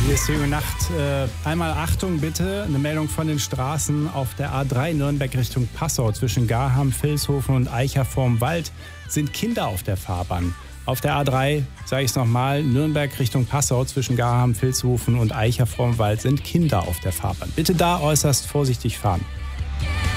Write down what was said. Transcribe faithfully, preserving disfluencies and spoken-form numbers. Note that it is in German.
Hier ist die Nacht. Äh, einmal Achtung bitte, eine Meldung von den Straßen auf der A drei Nürnberg Richtung Passau. Zwischen Garham, Vilshofen und Eicher vorm Wald sind Kinder auf der Fahrbahn. Auf der A drei, sage ich es nochmal, Nürnberg Richtung Passau zwischen Garham, Vilshofen und Eicher vorm Wald sind Kinder auf der Fahrbahn. Bitte da äußerst vorsichtig fahren.